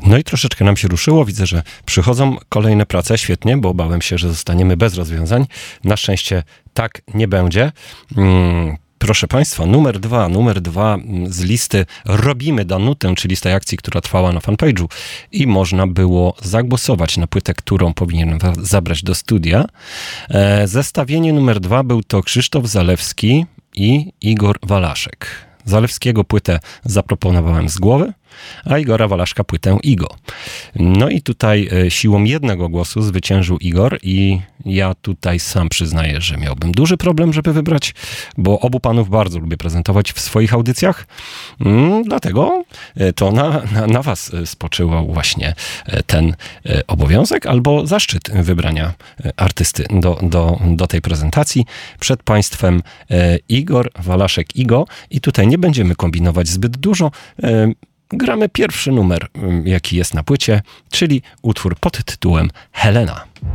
No i troszeczkę nam się ruszyło. Widzę, że przychodzą kolejne prace. Świetnie, bo bałem się, że zostaniemy bez rozwiązań. Na szczęście tak nie będzie. Proszę Państwa, numer dwa z listy Robimy Danutę, czyli z tej akcji, która trwała na fanpage'u i można było zagłosować na płytę, którą powinienem zabrać do studia. Zestawienie numer 2 był to Krzysztof Zalewski i Igor Walaszek. Zalewskiego płytę zaproponowałem z głowy, a Igora Walaszka płytę Igo. No i tutaj siłą jednego głosu zwyciężył Igor i ja tutaj sam przyznaję, że miałbym duży problem, żeby wybrać, bo obu panów bardzo lubię prezentować w swoich audycjach. Dlatego to na was spoczywał właśnie ten obowiązek albo zaszczyt wybrania artysty do tej prezentacji. Przed państwem Igor Walaszek Igo i tutaj nie będziemy kombinować zbyt dużo. Gramy pierwszy numer, jaki jest na płycie, czyli utwór pod tytułem Helena.